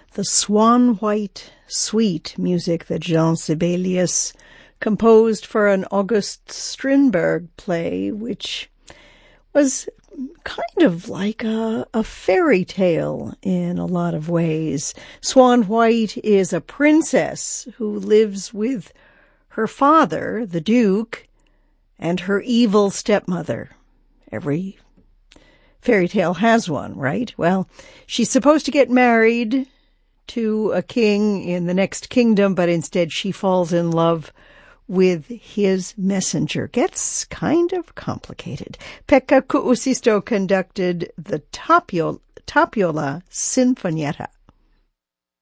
the swan-white, sweet music that Jean Sibelius composed for an August Strindberg play, which was kind of like a fairy tale in a lot of ways. Swan White is a princess who lives with her father, the Duke, and her evil stepmother. Every fairy tale has one, right? Well, she's supposed to get married to a king in the next kingdom, but instead she falls in love with his messenger. Gets kind of complicated. Pekka Kuusisto conducted the Tapiola Sinfonietta.